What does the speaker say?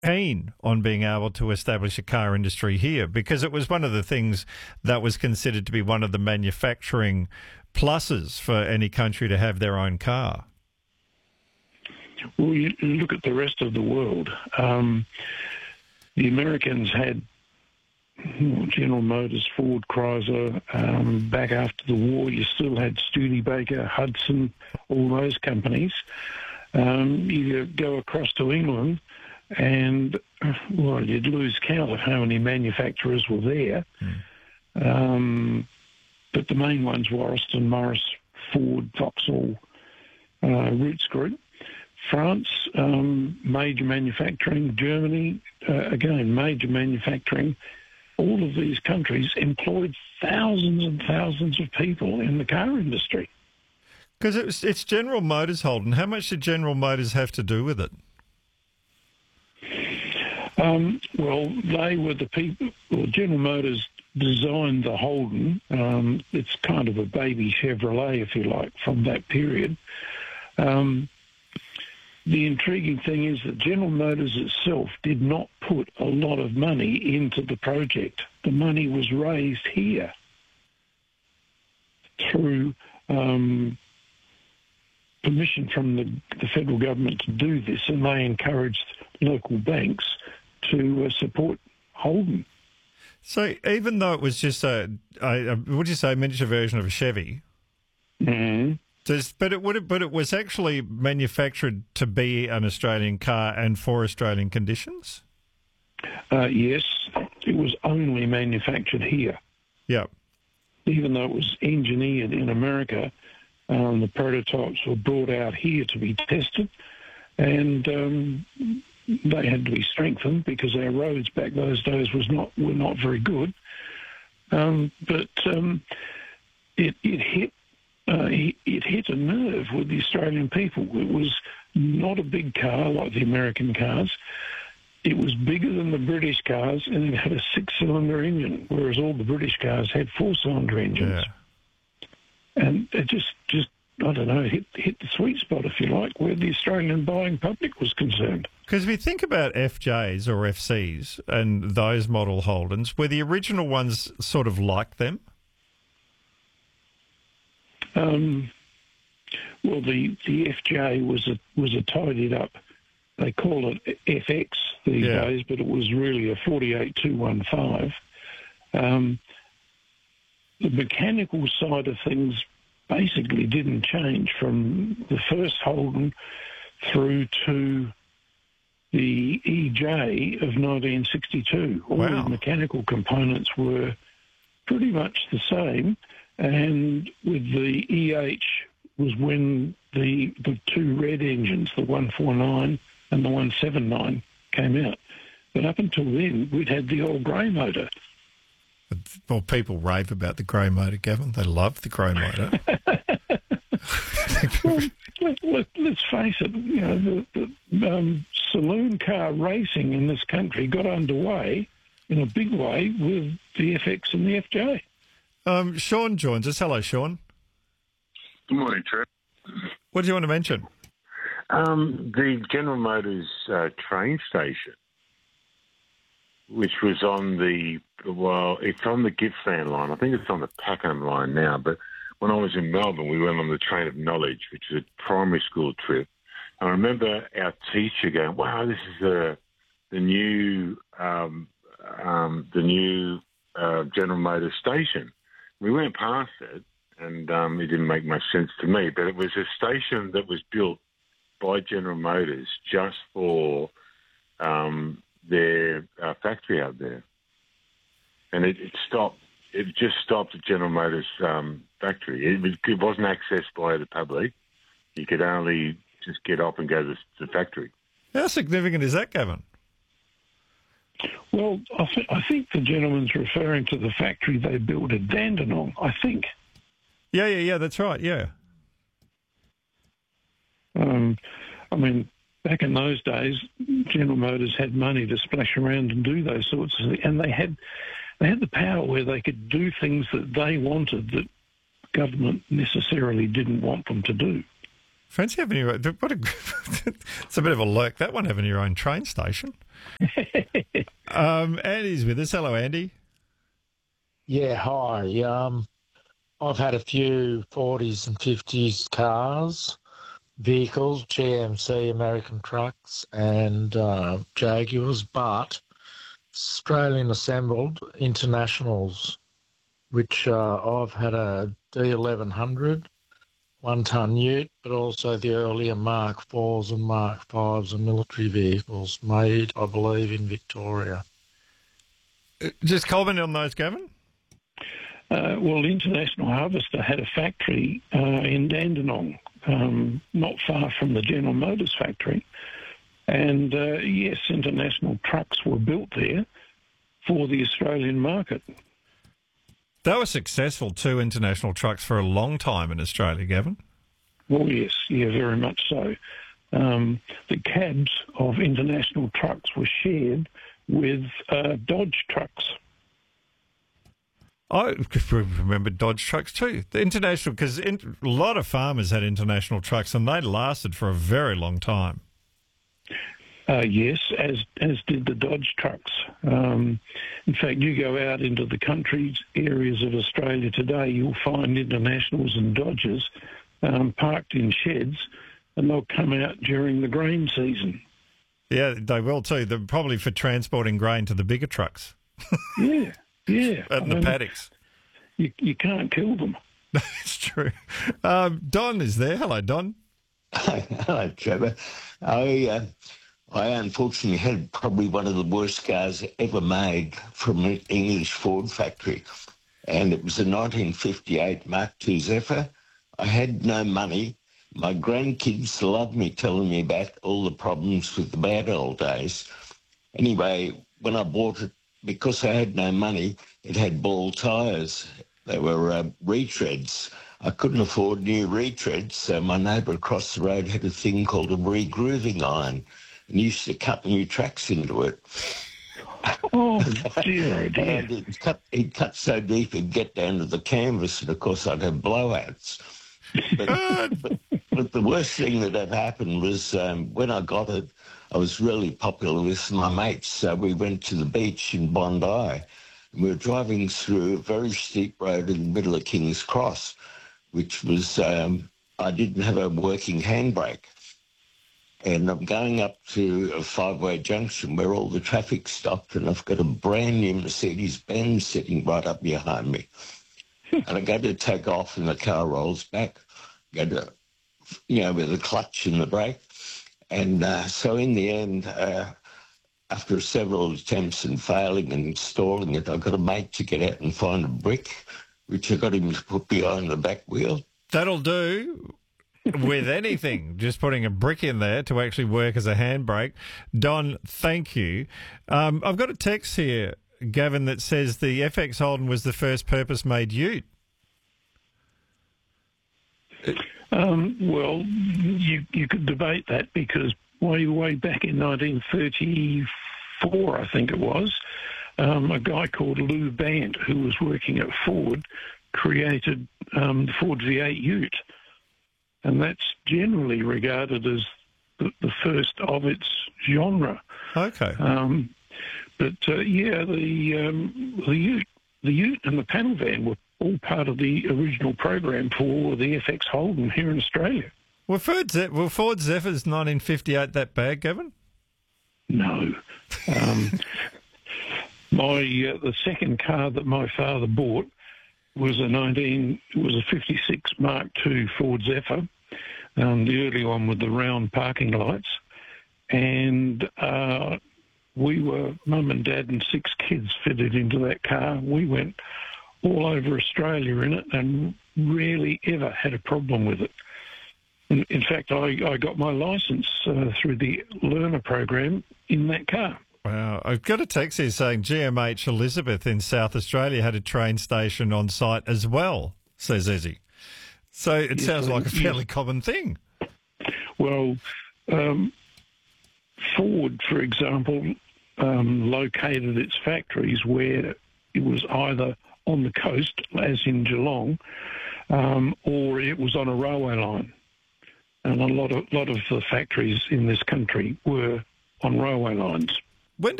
keen on being able to establish a car industry here because it was one of the things that was considered to be one of the manufacturing pluses for any country to have their own car. Well, you look at the rest of the world. The Americans had General Motors, Ford, Chrysler. Back after the war, you still had Studebaker, Hudson, all those companies. You go across to England and, well, you'd lose count of how many manufacturers were there. But the main ones were Austin, Morris, Ford, Vauxhall, Rootes Group. France, major manufacturing. Germany, again, major manufacturing. All of these countries employed thousands and thousands of people in the car industry. Because it's General Motors, Holden. How much did General Motors have to do with it? Well, they were the people. Well, General Motors designed the Holden. It's kind of a baby Chevrolet, if you like, from that period. The intriguing thing is that General Motors itself did not put a lot of money into the project. The money was raised here through permission from the federal government to do this, and they encouraged local banks to support Holden. So even though it was just would you say, a miniature version of a Chevy? Mm-hmm. But it was actually manufactured to be an Australian car and for Australian conditions? Yes, it was only manufactured here. Yeah. Even though it was engineered in America, the prototypes were brought out here to be tested, and they had to be strengthened because our roads back those days were not very good. But it hit. It hit a nerve with the Australian people. It was not a big car like the American cars. It was bigger than the British cars, and it had a six-cylinder engine, whereas all the British cars had four-cylinder engines. Yeah. And it just I don't know, hit the sweet spot, if you like, where the Australian buying public was concerned. Because if you think about FJs or FCs and those model Holdens, were the original ones sort of like them? Well, the FJ was a tidied up. They call it FX these days, but it was really a 48215. The mechanical side of things basically didn't change from the first Holden through to the EJ of 1962. All the mechanical components were pretty much the same. And with the EH was when the two red engines, the 149 and the 179, came out. But up until then, we'd had the old grey motor. Well, people rave about the grey motor, Gavin. They love the grey motor. Well, let's face it, you know, the saloon car racing in this country got underway in a big way with the FX and the FJ. Sean joins us. Hello, Sean. Good morning, Trev. What do you want to mention? The General Motors train station, which was on it's on the Gippsland line. I think it's on the Packham line now. But when I was in Melbourne, we went on the Train of Knowledge, which was a primary school trip. I remember our teacher going, "Wow, this is the new General Motors station." We went past it, and it didn't make much sense to me. But it was a station that was built by General Motors just for their factory out there, and it stopped. It just stopped at General Motors factory. It wasn't accessed by the public. You could only just get up and go to the factory. How significant is that, Gavin? Well, I think the gentleman's referring to the factory they built at Dandenong, I think. Yeah, that's right, yeah. I mean, back in those days, General Motors had money to splash around and do those sorts of things, and they had the power where they could do things that they wanted that government necessarily didn't want them to do. Fancy having your own... It's a bit of a lurk, that one, having your own train station. Andy's with us. Hello, Andy. Yeah, hi. I've had a few 40s and 50s cars, vehicles, GMC, American trucks and Jaguars, but Australian assembled internationals, which I've had a D1100, one-ton ute, but also the earlier Mark IVs and Mark Vs and military vehicles made, I believe, in Victoria. Just comment on those, Gavin. Well, International Harvester had a factory in Dandenong, not far from the General Motors factory. And yes, international trucks were built there for the Australian market. They were successful, too, international trucks, for a long time in Australia, Gavin. Well, yes, yeah, very much so. The cabs of international trucks were shared with Dodge trucks. I remember Dodge trucks too. The international, because a lot of farmers had international trucks and they lasted for a very long time. Yes, as did the Dodge trucks. In fact, you go out into the country areas of Australia today, you'll find Internationals and Dodges parked in sheds, and they'll come out during the grain season. Yeah, they will too. They're probably for transporting grain to the bigger trucks. Yeah. Yeah. And the paddocks. You can't kill them. It's true. Don is there. Hello, Don. Hello, Trevor. I unfortunately had probably one of the worst cars ever made from an English Ford factory. And it was a 1958 Mark II Zephyr. I had no money. My grandkids loved me telling me about all the problems with the bad old days. Anyway, when I bought it, because I had no money, it had bald tyres. They were retreads. I couldn't afford new retreads, so my neighbour across the road had a thing called a regrooving iron and used to cut new tracks into it. Oh, dear, dear. And he'd cut so deep it'd get down to the canvas, and of course I'd have blowouts. But the worst thing that had happened was when I got it, I was really popular with my mates. So we went to the beach in Bondi, and we were driving through a very steep road in the middle of King's Cross, which was, I didn't have a working handbrake. And I'm going up to a five-way junction where all the traffic stopped, and I've got a brand new Mercedes-Benz sitting right up behind me. And I go to take off, and the car rolls back. Go to, with the clutch and the brake. And so in the end, after several attempts and failing and installing it, I got a mate to get out and find a brick, which I got him to put behind the back wheel. That'll do with anything, just putting a brick in there to actually work as a handbrake. Don, thank you. I've got a text here, Gavin, that says the FX Holden was the first purpose-made ute. Well, you could debate that because way back in 1934, I think it was, a guy called Lou Bant, who was working at Ford, created the Ford V8 Ute. And that's generally regarded as the first of its genre. Okay. The Ute and the panel van were all part of the original program for the FX Holden here in Australia. Were Ford Zephyrs 1958 that bad, Gavin? No. The second car that my father bought was a 56 Mark II Ford Zephyr, the early one with the round parking lights, and we were, Mum and Dad and 6 kids fitted into that car. We went all over Australia in it and rarely ever had a problem with it. In fact, I got my licence through the learner program in that car. Wow. I've got a text here saying GMH Elizabeth in South Australia had a train station on site as well, says Ezzy. So it sounds like a fairly common thing. Well, Ford, for example, located its factories where it was either on the coast, as in Geelong, or it was on a railway line. and a lot of the factories in this country were on railway lines.